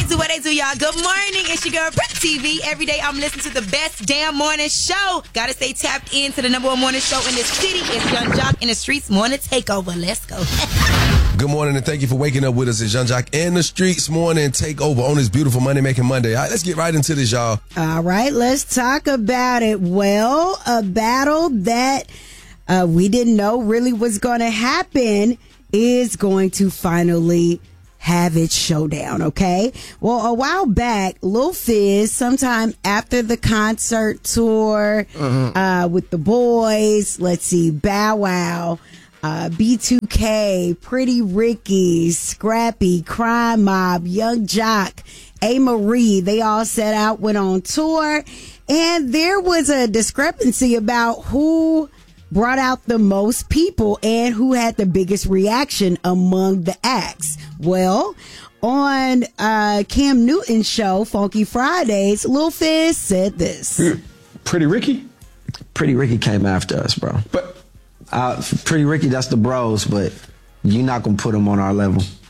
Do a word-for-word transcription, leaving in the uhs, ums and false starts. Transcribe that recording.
do, what they do, y'all. Good morning. It's your girl, Brick T V. Every day I'm listening to the best damn morning show. Gotta stay tapped into the number one morning show in this city. It's Young Jock in the Streets Morning Takeover. Let's go. Good morning, and thank you for waking up with us. It's Young Jock in the Streets Morning Takeover on this beautiful Money Making Monday. All right, let's get right into this, y'all. All right, let's talk about it. Well, a battle that uh, we didn't know really was going to happen is going to finally have its showdown, okay? Well, a while back, Lil Fizz, sometime after the concert tour mm-hmm. uh, with the boys, let's see, Bow Wow, uh, B two K, Pretty Ricky, Scrappy, Crime Mob, Young Jock, A. Marie, they all set out, went on tour, and there was a discrepancy about who brought out the most people and who had the biggest reaction among the acts. Well, on uh, Cam Newton's show, Funky Fridays, Lil Fizz said this. Pretty Ricky? Pretty Ricky came after us, bro. But uh, Pretty Ricky, that's the bros, but you're not going to put him on our level.